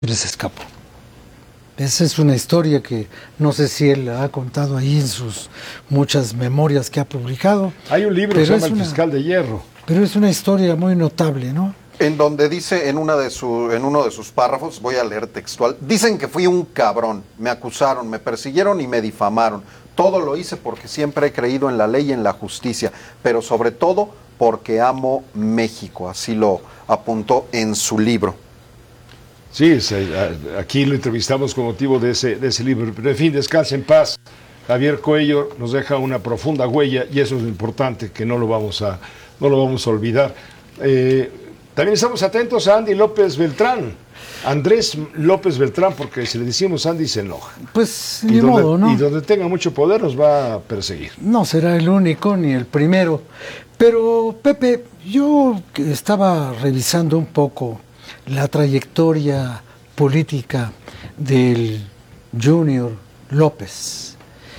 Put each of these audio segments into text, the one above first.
se escapó. Esa es una historia que no sé si él ha contado ahí en sus muchas memorias que ha publicado. Hay un libro que se llama El Fiscal de Hierro. Pero es una historia muy notable, ¿no? En donde dice en uno de sus párrafos, voy a leer textual, dicen que fui un cabrón, me acusaron, me persiguieron y me difamaron. Todo lo hice porque siempre he creído en la ley y en la justicia, pero sobre todo porque amo México, así lo apuntó en su libro. Sí, aquí lo entrevistamos con motivo de ese libro, pero en fin, descanse en paz. Javier Cuello nos deja una profunda huella y eso es lo importante, que no lo vamos a olvidar. También estamos atentos a Andy López Beltrán, Andrés López Beltrán, porque si le decimos Andy se enoja. Pues ni modo, ¿no? Y donde tenga mucho poder nos va a perseguir. No será el único ni el primero. Pero, Pepe, yo estaba revisando un poco la trayectoria política del Junior López.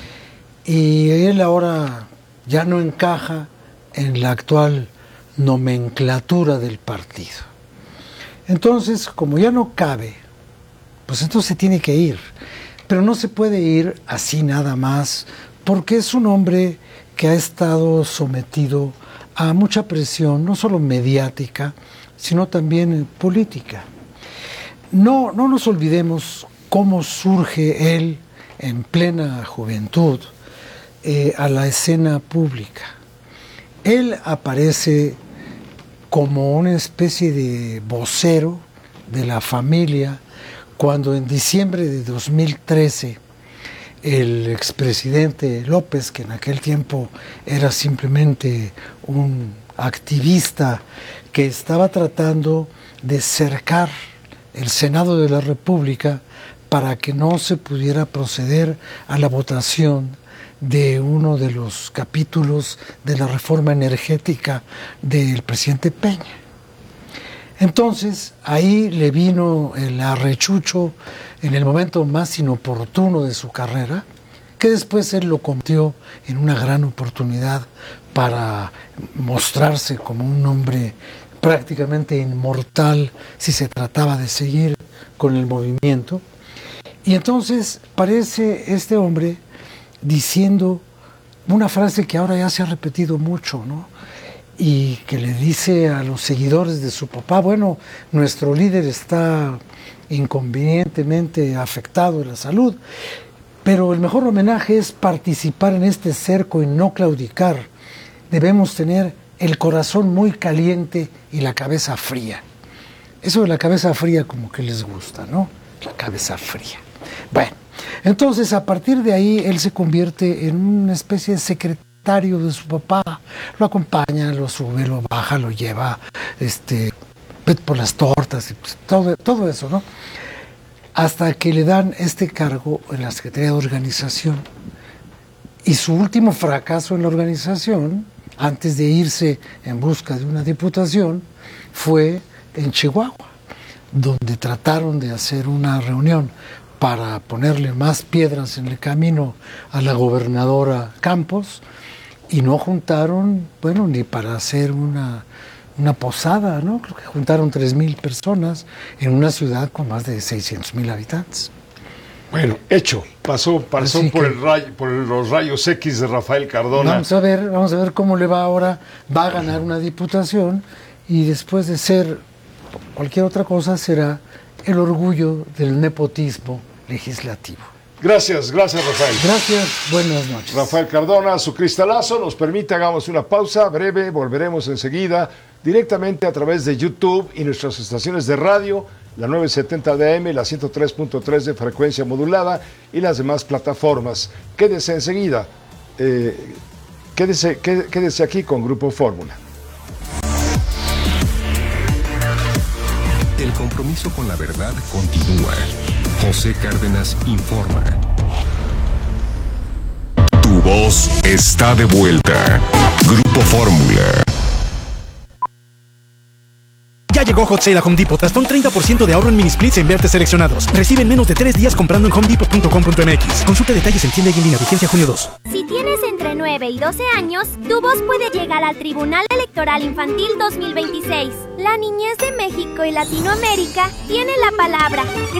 Y él ahora ya no encaja en la actual nomenclatura del partido. Entonces, como ya no cabe, pues entonces se tiene que ir. Pero no se puede ir así nada más, porque es un hombre que ha estado sometido a mucha presión, no solo mediática, sino también política. No nos olvidemos cómo surge él en plena juventud a la escena pública. Él aparece como una especie de vocero de la familia cuando en diciembre de 2013 el expresidente López, que en aquel tiempo era simplemente un activista que estaba tratando de cercar el Senado de la República para que no se pudiera proceder a la votación de uno de los capítulos de la reforma energética del presidente Peña. Entonces, ahí le vino el arrechucho en el momento más inoportuno de su carrera, que después él lo convirtió en una gran oportunidad para mostrarse como un hombre prácticamente inmortal si se trataba de seguir con el movimiento. Y entonces parece este hombre diciendo una frase que ahora ya se ha repetido mucho, ¿no? Y que le dice a los seguidores de su papá, bueno, nuestro líder está inconvenientemente afectado en la salud, pero el mejor homenaje es participar en este cerco y no claudicar. Debemos tener el corazón muy caliente y la cabeza fría. Eso de la cabeza fría como que les gusta, ¿no? La cabeza fría. Bueno, entonces a partir de ahí él se convierte en una especie de secretario de su papá. Lo acompaña, lo sube, lo baja, lo lleva por las tortas, y pues, todo eso, ¿no? Hasta que le dan este cargo en la Secretaría de Organización. Y su último fracaso en la organización, antes de irse en busca de una diputación, fue en Chihuahua, donde trataron de hacer una reunión para ponerle más piedras en el camino a la gobernadora Campos, y no juntaron, bueno, ni para hacer una posada, ¿no? Creo que juntaron 3,000 personas en una ciudad con más de 600,000 habitantes. Bueno, hecho, pasó por los rayos X de Rafael Cardona. Vamos a ver cómo le va ahora. Va a ganar una diputación y después de ser cualquier otra cosa será el orgullo del nepotismo legislativo. Gracias Rafael. Gracias, buenas noches. Rafael Cardona, su cristalazo nos permite, hagamos una pausa breve, volveremos enseguida directamente a través de YouTube y nuestras estaciones de radio, la 970 de AM, la 103.3 de frecuencia modulada y las demás plataformas. Quédese enseguida, quédese aquí con Grupo Fórmula. El compromiso con la verdad continúa. José Cárdenas informa. Tu voz está de vuelta. Grupo Fórmula. Ya llegó Hot Sale a Home Depot. Hasta un 30% de ahorro en mini splits en vertes seleccionados. Recibe en menos de 3 días comprando en homedepot.com.mx. Consulta detalles en tienda y en línea. Vigencia junio 2. Si tienes entre 9 y 12 años, tu voz puede llegar al Tribunal Electoral Infantil 2026. La niñez de México y Latinoamérica tiene la palabra.